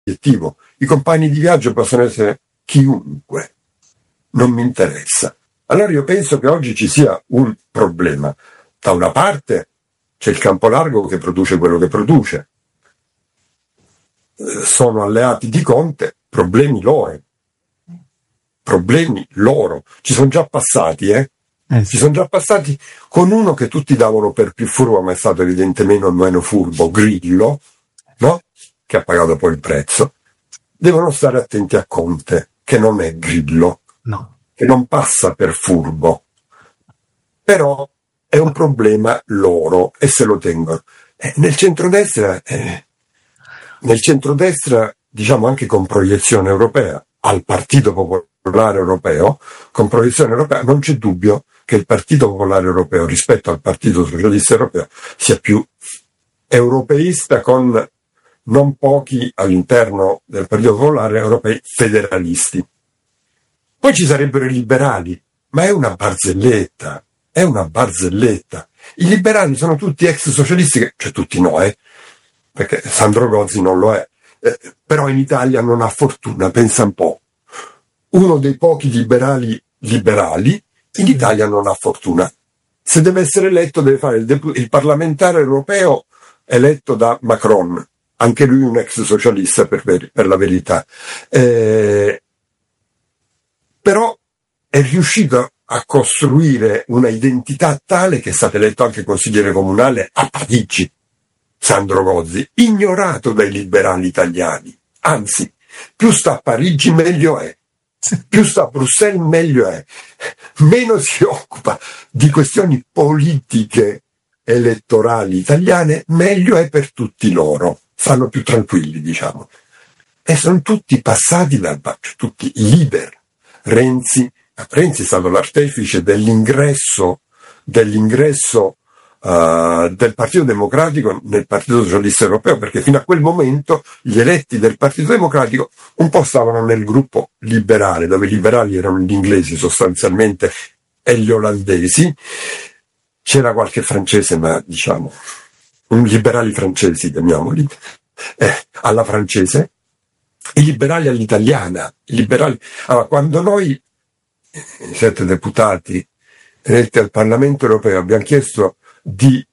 l'obiettivo. I compagni di viaggio possono essere chiunque, non mi interessa. Allora io penso che oggi ci sia un problema. Da una parte c'è il campo largo che produce quello che produce. Sono alleati di Conte, problemi loro. Ci sono già passati, Sì. Ci sono già passati con uno che tutti davano per più furbo, ma è stato evidentemente meno furbo, Grillo, no? Che ha pagato poi il prezzo. Devono stare attenti a Conte, che non è Grillo, No. che non passa per furbo. Però è un problema loro e se lo tengono. Nel centrodestra, diciamo anche con proiezione europea, al Partito Popolare Europeo, con proiezione europea, non c'è dubbio che il Partito Popolare Europeo rispetto al Partito Socialista Europeo sia più europeista, con non pochi all'interno del Partito Popolare Europeo federalisti. Poi ci sarebbero i liberali, ma è una barzelletta. I liberali sono tutti ex socialisti, cioè tutti no, perché Sandro Gozzi non lo è, però in Italia non ha fortuna, pensa un po'. Uno dei pochi liberali in Italia non ha fortuna. Se deve essere eletto deve fare il parlamentare europeo eletto da Macron, anche lui un ex socialista per la verità. Però è riuscito a costruire una identità tale che è stato eletto anche consigliere comunale a Parigi, Sandro Gozzi, ignorato dai liberali italiani. Anzi, più sta a Parigi meglio è. Più sta a Bruxelles meglio è. Meno si occupa di questioni politiche elettorali italiane, meglio è per tutti loro. Stanno più tranquilli, diciamo. E sono tutti passati tutti i leader. Renzi è stato l'artefice dell'ingresso del Partito Democratico nel Partito Socialista Europeo, perché fino a quel momento gli eletti del Partito Democratico un po' stavano nel gruppo liberale, dove i liberali erano gli inglesi sostanzialmente e gli olandesi. C'era qualche francese, ma diciamo liberali francesi, chiamiamoli, alla francese, i liberali all'italiana. Allora, quando noi 7 deputati eletti al Parlamento europeo abbiamo chiesto di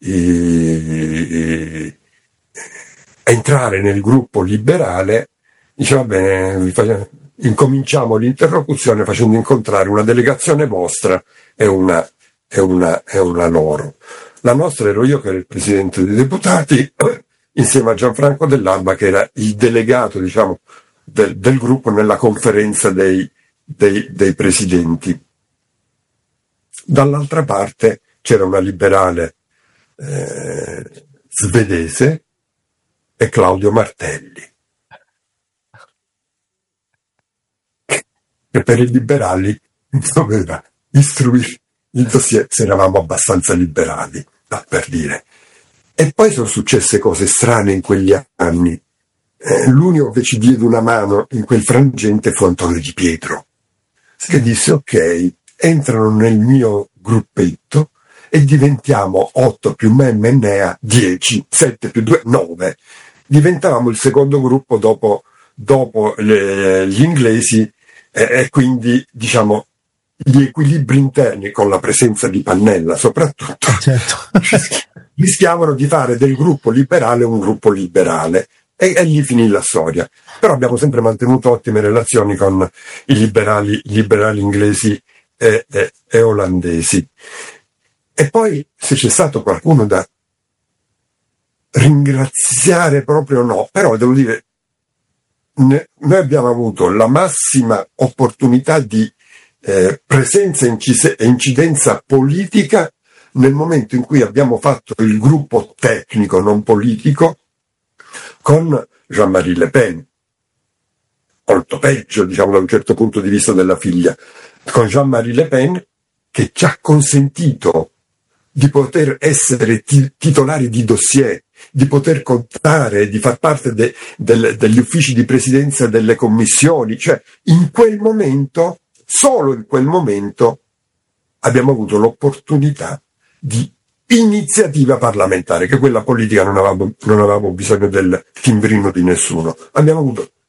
entrare nel gruppo liberale, dice va bene, incominciamo l'interlocuzione facendo incontrare una delegazione vostra e una loro. La nostra ero io che ero il presidente dei deputati, insieme a Gianfranco Dell'Alba che era il delegato, diciamo, del gruppo nella conferenza dei presidenti. Dall'altra parte c'era una liberale svedese e Claudio Martelli, che per i liberali doveva istruire il dossier, se eravamo abbastanza liberali, per dire. E poi sono successe cose strane in quegli anni. L'unico che ci diede una mano in quel frangente fu Antonio Di Pietro, che disse ok, entrano nel mio gruppetto e diventiamo 8 più me e Mennea 10, 7 più 2, 9. Diventavamo il secondo gruppo dopo gli inglesi e quindi diciamo gli equilibri interni con la presenza di Pannella soprattutto rischiavano di fare del gruppo liberale un gruppo liberale e gli finì la storia. Però abbiamo sempre mantenuto ottime relazioni con i liberali inglesi e olandesi. E poi se c'è stato qualcuno da ringraziare proprio no, però devo dire noi abbiamo avuto la massima opportunità di presenza e incidenza politica nel momento in cui abbiamo fatto il gruppo tecnico non politico con Jean-Marie Le Pen, molto peggio diciamo da un certo punto di vista della figlia, con Jean-Marie Le Pen che ci ha consentito di poter essere titolari di dossier, di poter contare, di far parte degli uffici di presidenza delle commissioni, cioè in quel momento, solo in quel momento, abbiamo avuto l'opportunità di iniziativa parlamentare, che quella politica non avevamo bisogno del timbrino di nessuno. Abbiamo avuto